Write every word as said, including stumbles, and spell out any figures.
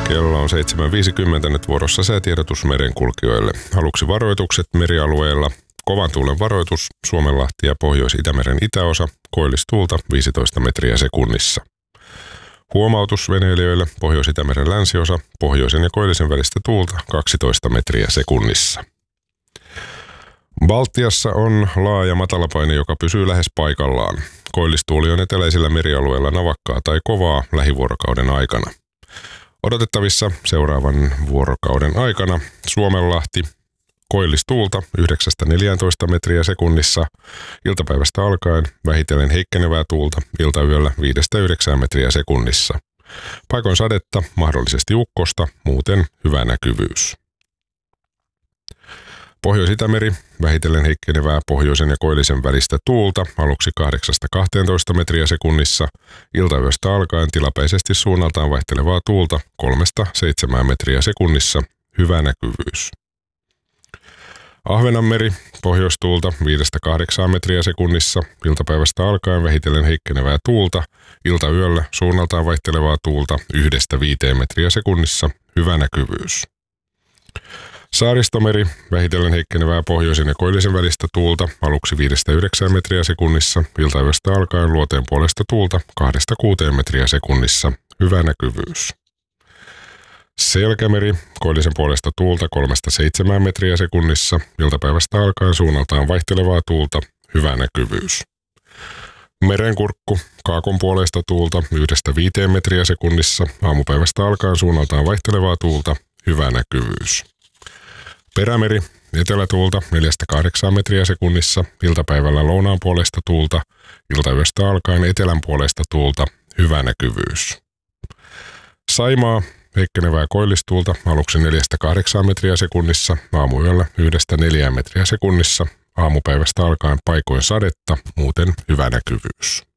Kello on seitsemän viisikymmentä, nyt vuorossa säätiedotus merenkulkijoille. Aluksi varoitukset merialueella. Kovan tuulen varoitus, Suomenlahti ja Pohjois-Itämeren itäosa, koillistuulta viisitoista metriä sekunnissa. Huomautus veneilijöille, Pohjois-Itämeren länsiosa, pohjoisen ja koillisen välistä tuulta kaksitoista metriä sekunnissa. Baltiassa on laaja matalapaine, joka pysyy lähes paikallaan. Koillistuuli on eteläisillä merialueilla navakkaa tai kovaa lähivuorokauden aikana. Odotettavissa seuraavan vuorokauden aikana Suomenlahti koillistuulta yhdeksästä neljääntoista metriä sekunnissa, iltapäivästä alkaen vähitellen heikkenevää tuulta, iltayöllä viidestä yhdeksään metriä sekunnissa. Paikoin sadetta, mahdollisesti ukkosta, muuten hyvä näkyvyys. Pohjois-Itämeri, vähitellen heikkenevää pohjoisen ja koillisen välistä tuulta, aluksi kahdeksasta kahteentoista metriä sekunnissa, iltayöstä alkaen tilapäisesti suunnaltaan vaihtelevaa tuulta kolmesta seitsemään metriä sekunnissa, hyvä näkyvyys. Ahvenanmeri, pohjoistuulta viidestä kahdeksaan metriä sekunnissa, iltapäivästä alkaen vähitellen heikkenevää tuulta, iltayöllä suunnaltaan vaihtelevaa tuulta yhdestä viiteen metriä sekunnissa, hyvä näkyvyys. Saaristomeri, vähitellen heikkenevää pohjoisen ja koillisen välistä tuulta, aluksi viidestä yhdeksään metriä sekunnissa, iltayöstä alkaen luoteen puolesta tuulta kahdesta kuuteen metriä sekunnissa, hyvä näkyvyys. Selkämeri, koillisen puolesta tuulta kolmesta seitsemään metriä sekunnissa, iltapäivästä alkaen suunnaltaan vaihtelevaa tuulta, hyvä näkyvyys. Merenkurkku, kaakon puolesta tuulta yhdestä viiteen metriä sekunnissa, aamupäivästä alkaen suunnaltaan vaihtelevaa tuulta, hyvä näkyvyys. Perämeri, etelätuulta neljästä kahdeksaan metriä sekunnissa, iltapäivällä lounaan puolesta tuulta, iltayöstä alkaen etelän puolesta tuulta, hyvä näkyvyys. Saimaa, heikkenevää koillistuulta, aluksi neljästä kahdeksaan metriä sekunnissa, aamuyöllä yhdestä neljään metriä sekunnissa, aamupäivästä alkaen paikoin sadetta, muuten hyvä näkyvyys.